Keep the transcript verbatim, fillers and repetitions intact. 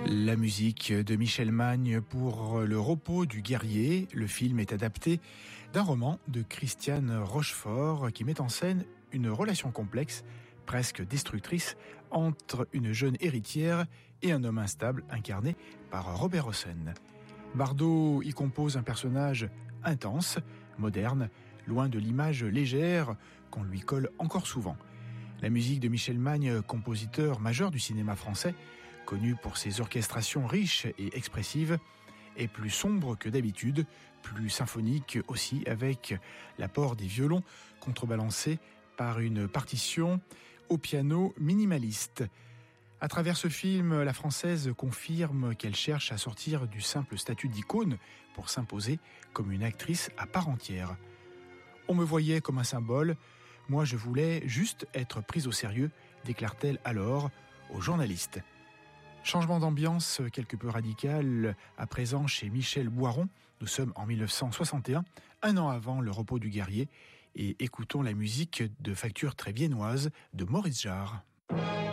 La musique de Michel Magne pour Le repos du guerrier. Le film est adapté d'un roman de Christiane Rochefort qui met en scène une relation complexe, presque destructrice, entre une jeune héritière et un homme instable incarné par Robert Hossein. Bardot y compose un personnage intense, moderne, loin de l'image légère qu'on lui colle encore souvent. La musique de Michel Magne, compositeur majeur du cinéma français, connu pour ses orchestrations riches et expressives, est plus sombre que d'habitude, plus symphonique aussi, avec l'apport des violons contrebalancés par une partition au piano minimaliste. À travers ce film, la Française confirme qu'elle cherche à sortir du simple statut d'icône pour s'imposer comme une actrice à part entière. On me voyait comme un symbole, moi je voulais juste être prise au sérieux, déclare-t-elle alors aux journalistes. Changement d'ambiance quelque peu radical à présent chez Michel Boiron. Nous sommes en dix-neuf cent soixante et un, un an avant Le repos du guerrier, et écoutons la musique de facture très viennoise de Maurice Jarre.